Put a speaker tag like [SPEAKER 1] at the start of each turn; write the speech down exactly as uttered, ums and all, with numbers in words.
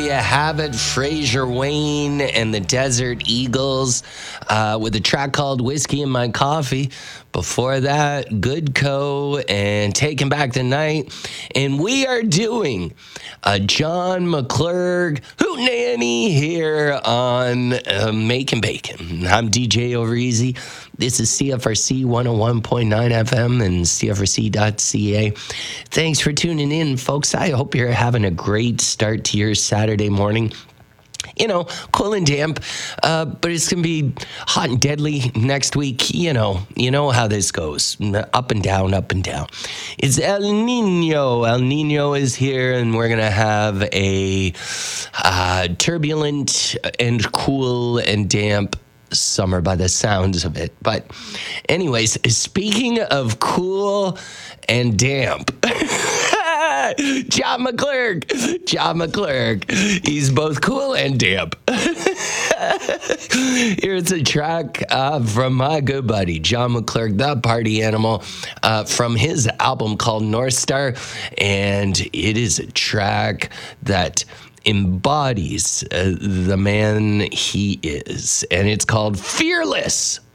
[SPEAKER 1] you have it. Fraser Wayne and the Desert Eagles uh, with a track called Whiskey in My Coffee. Before that, Good Co. and Taking Back the Night. And we are doing a John McClurg hootenanny here on uh, Making Bacon. I'm D J Overeasy. This is C F R C one oh one point nine F M and C F R C dot C A. Thanks for tuning in, folks. I hope you're having a great start to your Saturday morning. You know, cool and damp, uh, but it's going to be hot and deadly next week. You know, you know how this goes. Up and down, up and down. It's El Nino. El Nino is here, and we're going to have a uh, turbulent and cool and damp summer by the sounds of it. But anyways, speaking of cool and damp... John McClurg. John McClurg. He's both cool and damp. Here's a track uh, from my good buddy, John McClurg, the party animal, uh, from his album called North Star. And it is a track that embodies uh, the man he is. And it's called Fearless.